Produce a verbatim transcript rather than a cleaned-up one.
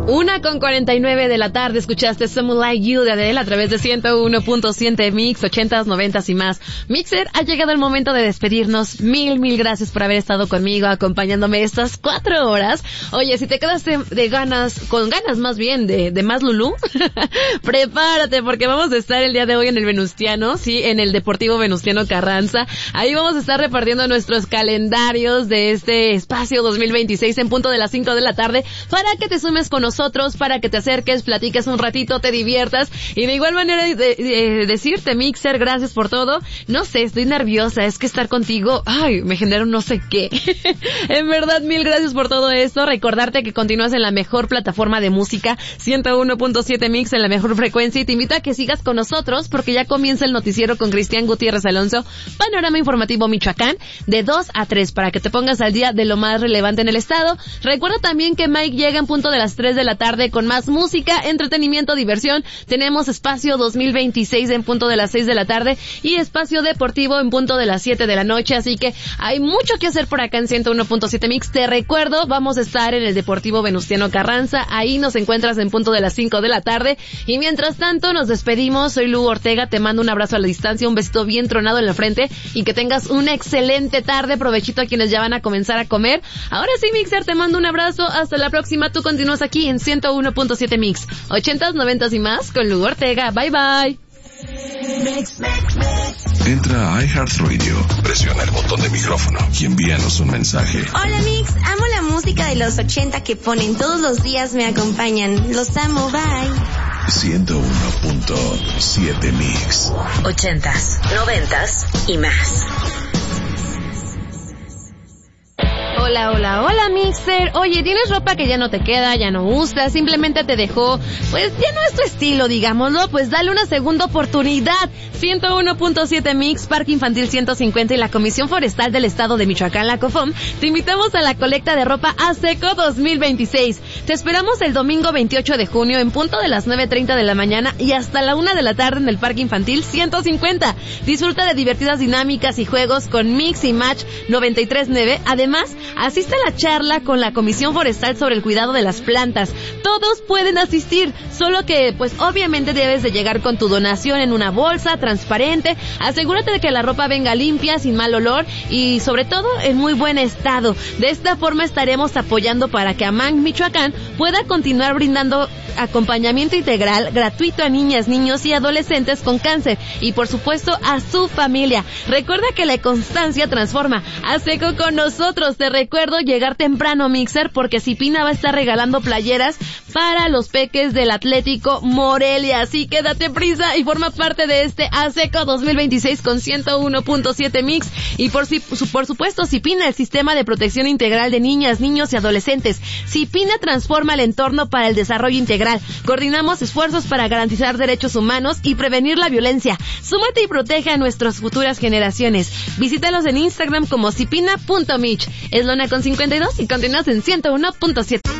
Una con cuarenta y nueve de la tarde, escuchaste Someone Like You de Adele a través de ciento uno punto siete Mix, ochentas, noventas y más. Mixer, ha llegado el momento de despedirnos. Mil, mil gracias por haber estado conmigo, acompañándome estas cuatro horas. Oye, si te quedaste de ganas, con ganas más bien, de, de más Lulú, prepárate porque vamos a estar el día de hoy en el Venustiano, sí, en el Deportivo Venustiano Carranza. Ahí vamos a estar repartiendo nuestros calendarios de este espacio dos mil veintiséis en punto de las cinco de la tarde para que te sumes con nosotros. Nosotros para que te acerques, platiques un ratito, te diviertas y de igual manera de, de, de decirte, Mixer, gracias por todo. No sé, estoy nerviosa, es que estar contigo, ay, me genera un no sé qué. En verdad, mil gracias por todo esto. Recordarte que continúas en la mejor plataforma de música, ciento uno punto siete Mix, en la mejor frecuencia, y te invito a que sigas con nosotros porque ya comienza el noticiero con Cristian Gutiérrez Alonso, Panorama Informativo Michoacán, de dos a tres, para que te pongas al día de lo más relevante en el estado. Recuerda también que Mike llega en punto de las tres de la tarde con más música, entretenimiento, diversión. Tenemos espacio dos mil veintiséis en punto de las seis de la tarde y espacio deportivo en punto de las siete de la noche, así que hay mucho que hacer por acá en ciento uno punto siete Mix. Te recuerdo, vamos a estar en el Deportivo Venustiano Carranza, ahí nos encuentras en punto de las cinco de la tarde y mientras tanto nos despedimos. Soy Lu Ortega, te mando un abrazo a la distancia, un besito bien tronado en la frente y que tengas una excelente tarde. Provechito a quienes ya van a comenzar a comer. Ahora sí, Mixer, te mando un abrazo, hasta la próxima. Tú continúas aquí en ciento uno punto siete Mix, ochentas, noventas y más con Lu Ortega. Bye bye. Entra a iHeartRadio, presiona el botón de micrófono y envíanos un mensaje. Hola Mix, amo la música de los ochenta que ponen todos los días, me acompañan. Los amo, bye. ciento uno punto siete Mix, ochentas, noventas y más. Hola, hola, hola, Mixer. Oye, ¿tienes ropa que ya no te queda, ya no gusta, simplemente te dejó, pues ya no es tu estilo, digámoslo? Pues dale una segunda oportunidad. ciento uno punto siete Mix, Parque Infantil ciento cincuenta y la Comisión Forestal del Estado de Michoacán, la COFOM, te invitamos a la colecta de ropa a seco dos mil veintiséis. Te esperamos el domingo veintiocho de junio en punto de las nueve treinta de la mañana y hasta la una de la tarde en el Parque Infantil ciento cincuenta. Disfruta de divertidas dinámicas y juegos con Mix y Match noventa y tres punto nueve. Además, asiste a la charla con la Comisión Forestal sobre el cuidado de las plantas. Todos pueden asistir, solo que pues obviamente debes de llegar con tu donación en una bolsa transparente. Asegúrate de que la ropa venga limpia, sin mal olor y sobre todo en muy buen estado. De esta forma estaremos apoyando para que Amán, Michoacán, pueda continuar brindando acompañamiento integral gratuito a niñas, niños y adolescentes con cáncer y por supuesto a su familia. Recuerda que la constancia transforma. A seco con nosotros. Te recuerdo llegar temprano, Mixer, porque Cipina va a estar regalando playeras para los peques del Atlético Morelia. Así que date prisa y forma parte de este A Seco dos mil veintiséis con ciento uno punto siete Mix. Y por, por supuesto, Cipina, el sistema de protección integral de niñas, niños y adolescentes. Cipina transforma el entorno para el desarrollo integral. Coordinamos esfuerzos para garantizar derechos humanos y prevenir la violencia. Súmate y protege a nuestras futuras generaciones. Visítalos en Instagram como cipina punto mich. Es Lona con cincuenta y dos y continúas en ciento uno punto siete.